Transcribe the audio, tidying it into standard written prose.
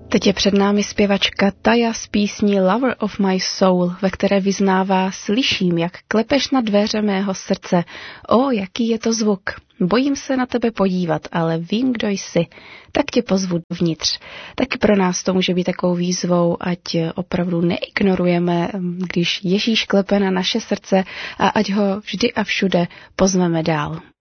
Teď je před námi zpěvačka Taya s písní Lover of My Soul, ve které vyznává: slyším, jak klepeš na dveře mého srdce. O, jaký je to zvuk. Bojím se na tebe podívat, ale vím, kdo jsi. Tak tě pozvu dovnitř. Taky pro nás to může být takovou výzvou, ať opravdu neignorujeme, když Ježíš klepe na naše srdce, a ať ho vždy a všude pozveme dál.